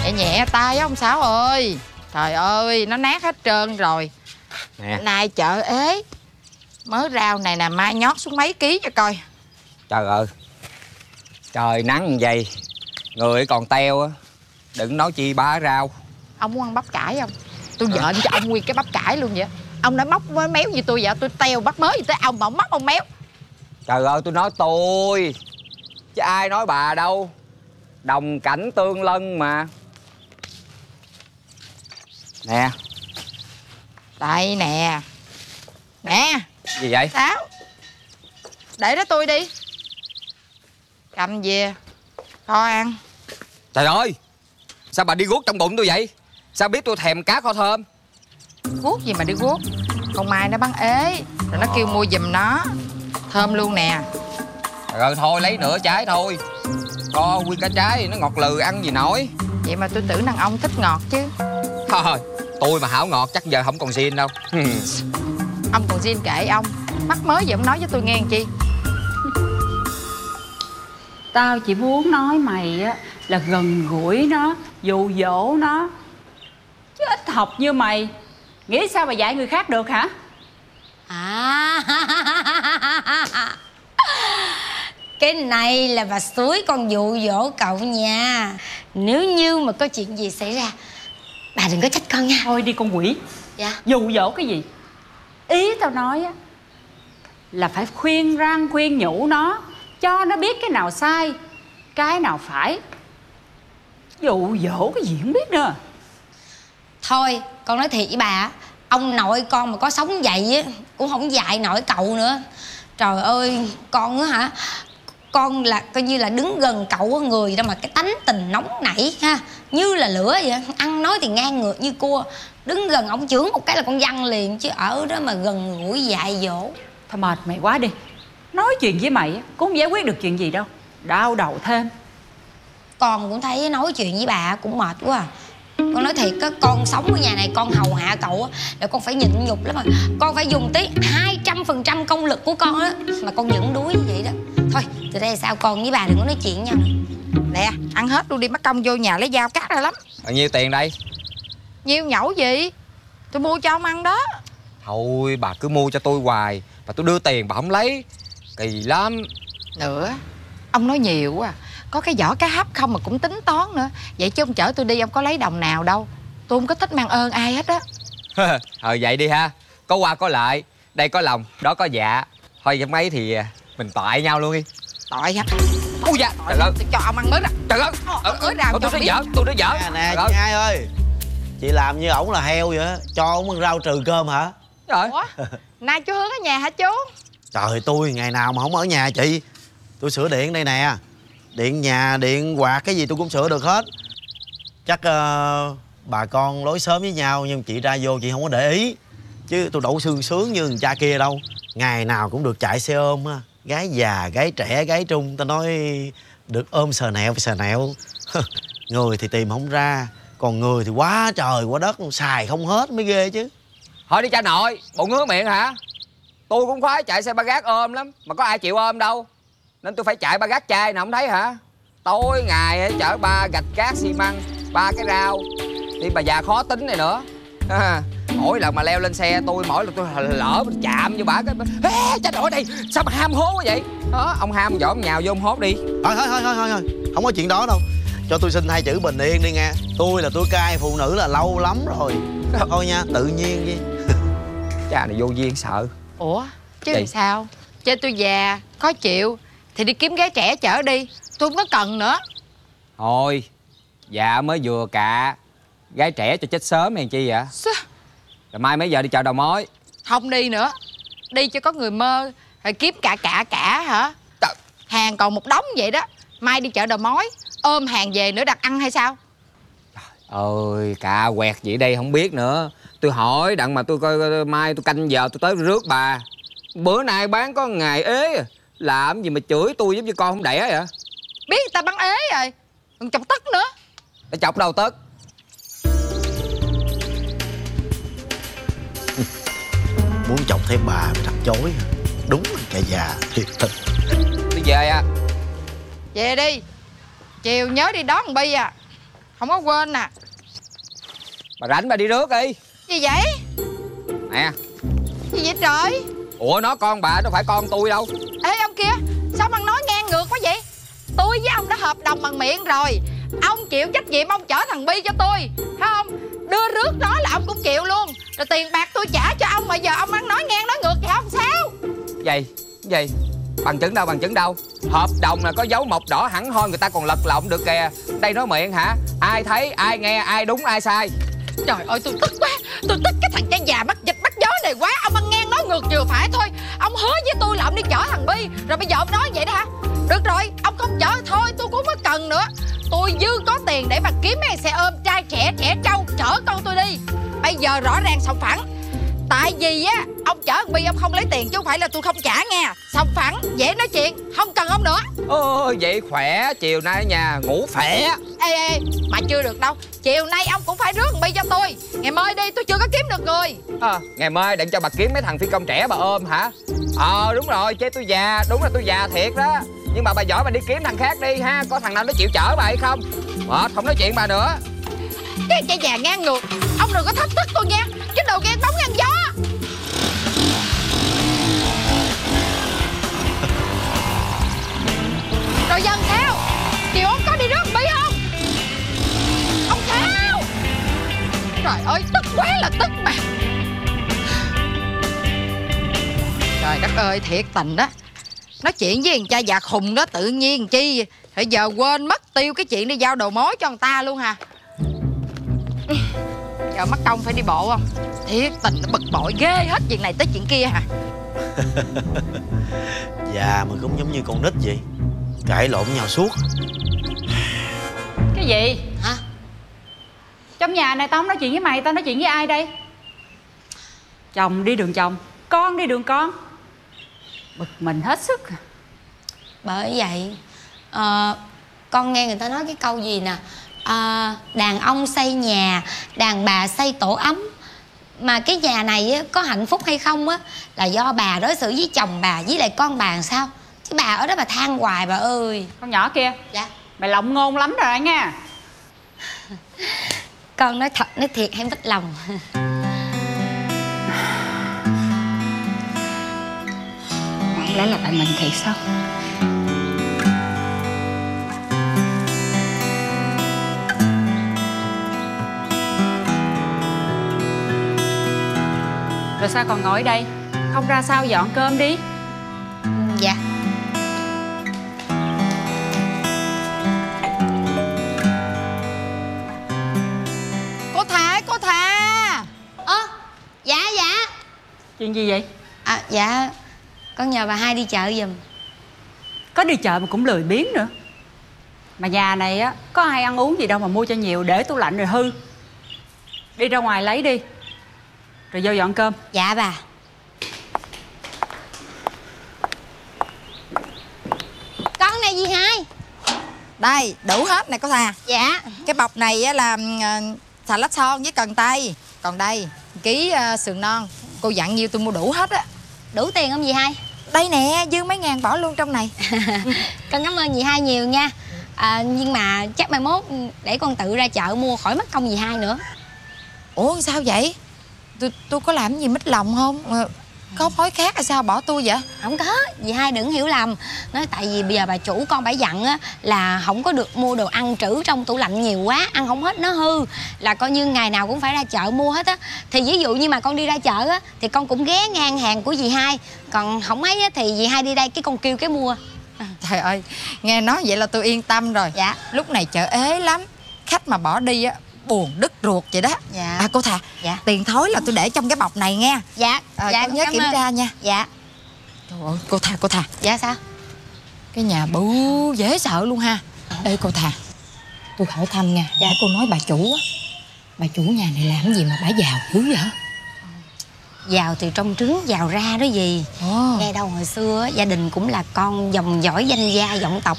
Nhẹ nhẹ tay á ông Sáu ơi. Trời ơi, nó nát hết trơn rồi nè. Nay chợ ế, mớ rau này nè, mai nhót xuống mấy ký cho coi. Trời ơi, trời nắng vậy, người còn teo á, đừng nói chi bá rau. Ông muốn ăn bắp cải không? Tôi dợn cho ông nguyên cái bắp cải luôn vậy. Ông đã móc méo như tôi vậy, tôi teo bắp mới gì tới ông mà ông móc ông méo. Trời ơi, tôi nói tôi chứ ai nói bà đâu. Đồng cảnh tương lân mà. Nè. Đây nè. Nè. Gì vậy? Sáu, để đó tôi đi. Cầm về kho ăn. Trời ơi, sao bà đi guốc trong bụng tôi vậy? Sao biết tôi thèm cá kho thơm? Guốc gì mà đi guốc. Con Mai nó bán ế, rồi nó kêu mua giùm nó. Thơm luôn nè. Trời ơi, thôi lấy nửa trái thôi. Có nguyên cả trái nó ngọt lừ ăn gì nổi. Vậy mà tôi tưởng đàn ông thích ngọt chứ. Thôi, tôi mà hảo ngọt chắc giờ không còn zin đâu. Ông còn zin kệ ông. Mắc mới gì ông nói với tôi nghe làm chi. Tao chỉ muốn nói mày á là gần gũi nó, dụ dỗ nó. Chứ ít học như mày, nghĩ sao mà dạy người khác được hả? À, cái này là bà Suối con dụ dỗ cậu nha. Nếu như mà có chuyện gì xảy ra, bà đừng có trách con nha. Thôi đi con quỷ. Dạ. Dụ dỗ cái gì? Ý tao nói á là phải khuyên răn khuyên nhủ nó, cho nó biết cái nào sai, cái nào phải. Dụ dỗ cái gì không biết nữa. Thôi con nói thiệt với bà, ông nội con mà có sống vậy á cũng không dạy nổi cậu nữa. Trời ơi, con á hả, con là coi như là đứng gần cậu á, người đâu mà cái tánh tình nóng nảy ha, như là lửa vậy. Ăn nói thì ngang ngược như cua. Đứng gần ông chưởng một cái là con văng liền. Chứ ở đó mà gần gũi dạy dỗ. Thôi mệt mày quá đi. Nói chuyện với mày cũng không giải quyết được chuyện gì đâu, đau đầu thêm. Con cũng thấy nói chuyện với bà cũng mệt quá à. Con nói thiệt á, con sống ở nhà này con hầu hạ cậu á là con phải nhịn nhục lắm mà. Con phải dùng tới 200% công lực của con á mà con vẫn đuối như vậy đó. Thôi từ đây sao con với bà đừng có nói chuyện nhau nữa. Nè, ăn hết luôn đi, mất công vô nhà lấy dao cắt ra lắm. Bao nhiêu tiền đây? Nhiêu nhẩu gì? Tôi mua cho ông ăn đó. Thôi bà cứ mua cho tôi hoài, mà tôi đưa tiền bà không lấy, kỳ lắm. Nữa, ông nói nhiều quá à. Có cái giỏ cá hấp không mà cũng tính toán nữa. Vậy chứ ông chở tôi đi ông có lấy đồng nào đâu. Tôi không có thích mang ơn ai hết á. Vậy đi ha, có qua có lại, đây có lòng, đó có dạ. Thôi vậy mấy thì mình toại nhau luôn đi. Tội hả? Ui da, trời ơi. Tôi cho ông ăn bớt á. Trời ơi, ới rau tôi nói dở, tôi nói dở. Nè chị Hai ơi, chị làm như ổng là heo vậy á, cho ổng ăn rau trừ cơm hả? Trời. Ủa, nay chú Hướng ở nhà hả chú? Trời, tôi ngày nào mà không ở nhà chị. Tôi sửa điện đây nè. Điện nhà, điện quạt cái gì tôi cũng sửa được hết. Chắc bà con lối xóm với nhau, nhưng chị ra vô chị không có để ý. Chứ tôi đâu sương sướng như thằng cha kia đâu. Ngày nào cũng được chạy xe ôm á. Gái già, gái trẻ, gái trung. Ta nói được ôm sờ nẹo sờ nẹo. Người thì tìm không ra, còn người thì quá trời quá đất, xài không hết mới ghê chứ. Thôi đi cha nội, bộ ngứa miệng hả? Tôi cũng khoái chạy xe ba gác ôm lắm, mà có ai chịu ôm đâu. Nên tôi phải chạy ba gác chai nè, không thấy hả? Tối ngày chở ba gạch cát xi măng, ba cái rau. Thì bà già khó tính này nữa. Mỗi lần mà leo lên xe tôi, mỗi lần tôi lỡ chạm vô bả cái cha nội đây, sao mà ham hố quá vậy? Đó, ông ham võ ông nhào vô ông hốt đi. Thôi, không có chuyện đó đâu. Cho tôi xin 2 chữ bình yên đi nghe. Tôi là tôi cai phụ nữ là lâu lắm rồi. Thôi nha, tự nhiên đi. Cha này vô duyên sợ. Ủa, chứ Vậy? sao? Chơi tôi già, khó chịu thì đi kiếm gái trẻ chở đi. Tôi không có cần nữa. Thôi, dạ mới vừa cạ. Gái trẻ cho chết sớm hèn chi vậy? Rồi mai mấy giờ đi chợ đầu mối? Không đi nữa. Đi cho có người mơ. Rồi kiếm cả hả? Hàng còn một đống vậy đó. Mai đi chợ đầu mối, ôm hàng về nữa đặt ăn hay sao? Ơi, cạ quẹt vậy đây không biết nữa. Tôi hỏi đặng mà tôi coi mai tôi canh giờ tôi tới rước bà. Bữa nay bán có ngày ế à. Làm gì mà chửi tôi giống như con không đẻ vậy? Biết người ta bán ế rồi, còn chọc tức nữa. Để chọc đâu tức. Muốn chọc thêm bà mà thằng chối. Đúng là kẻ già thiệt tình. Tôi về à. Về đi. Chiều nhớ đi đón thằng Bi à. Không có quên nè. Bà rảnh bà đi rước đi. Gì vậy? Nè. Gì vậy trời? Ủa nó con bà, đâu phải con tôi đâu. Ê ông kia, sao ông nói ngang ngược quá vậy? Tôi với ông đã hợp đồng bằng miệng rồi. Ông chịu trách nhiệm ông chở thằng Bi cho tôi, phải không? Đưa rước nó là ông cũng chịu luôn. Rồi tiền bạc tôi trả cho ông, mà giờ ông ăn nói ngang nói ngược vậy không sao? Gì? Bằng chứng đâu? Hợp đồng là có dấu mộc đỏ hẳn hoi, người ta còn lật lọng được kìa. Đây nói miệng hả? Ai thấy, ai nghe, ai đúng, ai sai? Trời ơi tôi tức quá. Tôi tức cái thằng cha già bắt dịch bắt gió này quá. Ông ăn ngang nói ngược vừa phải thôi. Ông hứa với tôi là ông đi chở thằng Bi, rồi bây giờ ông nói vậy đó hả? Được rồi, ông không chở thôi tôi cũng không cần nữa. Tôi dư có tiền để mà kiếm mấy xe ôm trai trẻ trâu chở con tôi đi. Bây giờ rõ ràng sòng phẳng. Tại vì á ông chở thằng Bi ông không lấy tiền, chứ không phải là tôi không trả nghe. Sòng phẳng dễ nói chuyện, không cần ông nữa. Vậy khỏe, chiều nay ở nhà ngủ phẻ. Ê mà chưa được đâu. Chiều nay ông cũng phải rước thằng Bi cho tôi. Ngày mai đi, tôi chưa có kiếm được người. Ngày mai định cho bà kiếm mấy thằng phi công trẻ bà ôm hả? Đúng rồi, chế tôi già. Đúng là tôi già thiệt đó. Nhưng mà bà giỏi bà đi kiếm thằng khác đi ha. Có thằng nào nó chịu chở bà hay không? Không nói chuyện bà nữa. Cái cha già ngang ngược. Ông đừng có thách thức tôi nha. Cái đồ ghen bóng ăn gió. Rồi dân sao? Chiều ông có đi rước Bi không? Ông sao? Trời ơi tức quá là tức mà. Trời đất ơi thiệt tình đó. Nói chuyện với thằng cha già khùng đó tự nhiên chi bây giờ quên mất tiêu cái chuyện đi giao đầu mối cho người ta luôn hả? Giờ mất công phải đi bộ không? Thiệt tình nó bực bội ghê hết chuyện này tới chuyện kia hả? Già mà cũng giống như con nít vậy, cãi lộn nhau suốt. Cái gì? Hả? Trong nhà này tao không nói chuyện với mày, tao nói chuyện với ai đây? Chồng đi đường chồng, con đi đường con. Bực mình hết sức. Bởi vậy con nghe người ta nói cái câu gì nè, đàn ông xây nhà, đàn bà xây tổ ấm. Mà cái nhà này á, có hạnh phúc hay không á là do bà đối xử với chồng bà với lại con bà làm sao. Chứ bà ở đó bà than hoài bà ơi. Con nhỏ kia. Dạ. Mày lộng ngôn lắm rồi nha. Con nói thật nói thiệt hay mất lòng? Không lẽ là tại mình thiệt sao? Rồi sao còn ngồi ở đây? Không ra sao dọn cơm đi. Dạ. Cô Thà. Dạ. Chuyện gì vậy? Dạ con nhờ bà hai đi chợ giùm. Có đi chợ mà cũng lười biếng nữa. Mà nhà này á có ai ăn uống gì đâu mà mua cho nhiều, để tủ lạnh rồi hư. Đi ra ngoài lấy đi, rồi vô dọn cơm. Dạ bà. Con này gì hai? Đây đủ hết nè cô Thà. Dạ. Cái bọc này á là xà lách son với cần tây. Còn đây ký sườn non. Cô dặn nhiêu tôi mua đủ hết á. Đủ tiền không dì hai? Đây nè, dư mấy ngàn bỏ luôn trong này. Con cảm ơn dì hai nhiều nha. Nhưng mà chắc mai mốt để con tự ra chợ mua, khỏi mất công dì hai nữa. Ủa sao vậy? Tôi có làm gì mít lòng không? Có mối khác hay sao bỏ tôi vậy? Không có, dì hai đừng hiểu lầm. Nói tại vì bây giờ bà chủ con bả dặn á là không có được mua đồ ăn trữ trong tủ lạnh nhiều quá, ăn không hết nó hư. Là coi như ngày nào cũng phải ra chợ mua hết á. Thì ví dụ như mà con đi ra chợ á thì con cũng ghé ngang hàng của dì hai. Còn không ấy á thì dì hai đi đây cái con kêu cái mua. Trời ơi, nghe nói vậy là tôi yên tâm rồi. Dạ. Lúc này chợ ế lắm. Khách mà bỏ đi á buồn đứt ruột vậy đó. Dạ. Cô Thà. Dạ. Tiền thối là tôi để trong cái bọc này nghe. Dạ. Dạ con nhớ cảm kiểm ơn. tra nha. Dạ. Trời ơi, cô Thà. Dạ sao? Cái nhà bự dễ sợ luôn ha. Ê cô Thà, tôi hỏi thăm nha. Dạ. Cô nói bà chủ á, bà chủ nhà này làm gì mà bả giàu dữ vậy? Giàu từ trong trứng giàu ra đó gì. Nghe đâu hồi xưa gia đình cũng là con dòng dõi danh gia vọng tộc